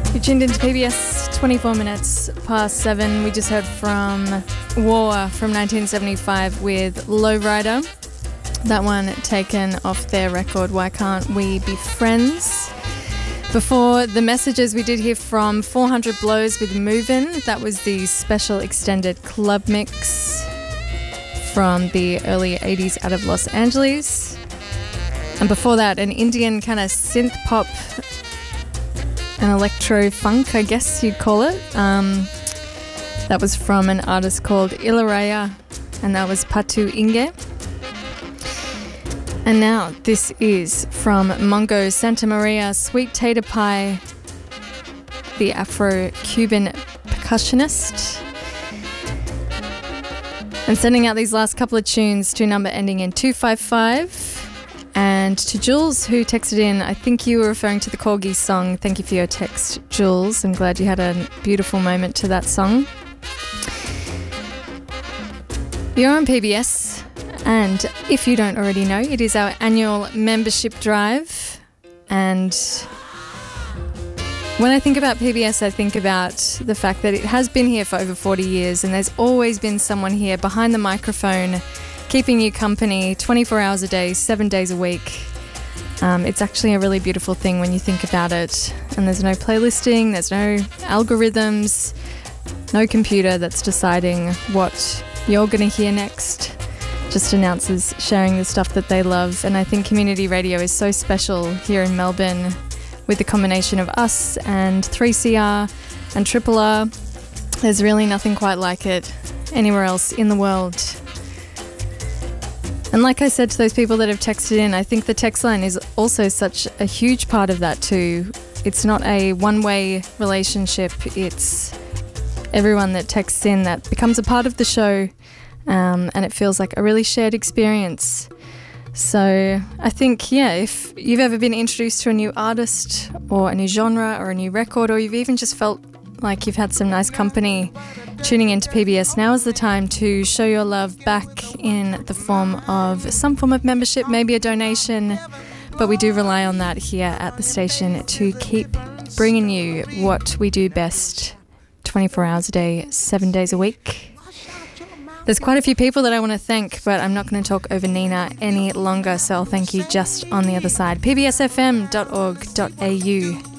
You tuned into PBS 24 minutes past 7. We just heard from War from 1975 with Lowrider. That one taken off their record, Why Can't We Be Friends? Before the messages, we did hear from 400 Blows with Movin'. That was the special extended club mix from the early 80s out of Los Angeles. And before that, an Indian kind of synth pop, an electro funk, I guess you'd call it. That was from an artist called Ilaraya, and that was Patu Inge. And now this is from Mongo Santa Maria, Sweet Tater Pie, the Afro-Cuban percussionist. And sending out these last couple of tunes to a number ending in 255. And to Jules, who texted in, I think you were referring to the Corgi song. Thank you for your text, Jules. I'm glad you had a beautiful moment to that song. You're on PBS, and if you don't already know, it is our annual membership drive. And when I think about PBS, I think about the fact that it has been here for over 40 years, and there's always been someone here behind the microphone keeping you company 24 hours a day, 7 days a week. It's actually a really beautiful thing when you think about it. And there's no playlisting, there's no algorithms, no computer that's deciding what you're going to hear next. Just announcers sharing the stuff that they love. And I think community radio is so special here in Melbourne with the combination of us and 3CR and Triple R. There's really nothing quite like it anywhere else in the world. And like I said to those people that have texted in, I think the text line is also such a huge part of that too. It's not a one-way relationship. It's everyone that texts in that becomes a part of the show, and it feels like a really shared experience. So I think, yeah, if you've ever been introduced to a new artist or a new genre or a new record, or you've even just felt like you've had some nice company tuning into PBS, now is the time to show your love back in the form of some form of membership, maybe a donation, but we do rely on that here at the station to keep bringing you what we do best 24 hours a day, 7 days a week. There's quite a few people that I want to thank, but I'm not going to talk over Nina any longer, so I'll thank you just on the other side. pbsfm.org.au